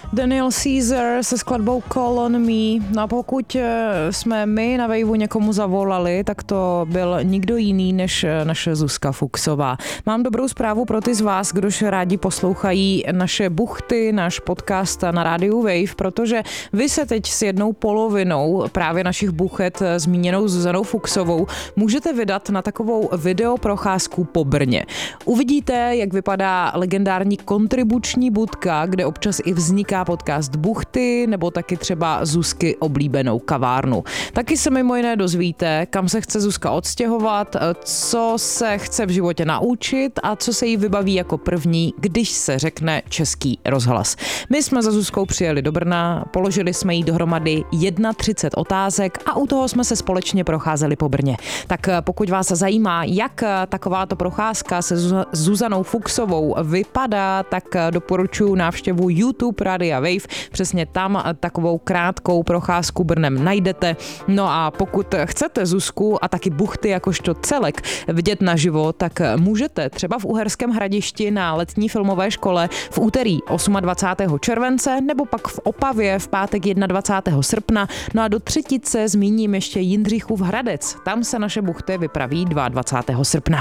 Daniel Caesar se skladbou Call on Me. No a pokud jsme my na Waveu někomu zavolali, tak to byl nikdo jiný než naše Zuzka Fuchsová. Mám dobrou zprávu pro ty z vás, kdož rádi poslouchají naše buchty, náš podcast na rádiu Wave, protože vy se teď s jednou polovinou právě našich buchet zmíněnou Zuzanou Fuchsovou můžete vydat na takovou videoprocházku po Brně. Uvidíte, jak vypadá legendární kontribuční budka, kde občas i vzniká podcast Buchty, nebo taky třeba Zuzky oblíbenou kavárnu. Taky se mimo jiné dozvíte, kam se chce Zuzka odstěhovat, co se chce v životě naučit a co se jí vybaví jako první, když se řekne Český rozhlas. My jsme za Zuzkou přijeli do Brna, položili jsme jí dohromady 31 otázek a u toho jsme se společně procházeli po Brně. Tak pokud vás zajímá, jak takováto procházka se Zuzanou Fuchsovou vypadá, tak doporučuji návštěvu YouTube Rádia Wave. Přesně tam takovou krátkou procházku Brnem najdete. No a pokud chcete Zuzku a taky buchty jakožto celek vidět naživo, tak můžete třeba v Uherském Hradišti na letní filmové škole v úterý 28. července nebo pak v Opavě v pátek 21. srpna. No a do třetice zmíním ještě Jindřichův Hradec. Tam se naše buchty vypraví 22. srpna.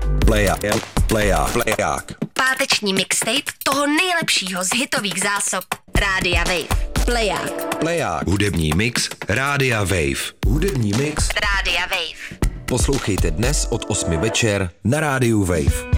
Pleják. Páteční mixtape toho nejlepšího z hitových zásob Rádia Wave. Pleják. Hudební mix Rádia Wave. Rádia Wave. Poslouchejte dnes od 8 večer na Rádiu Wave.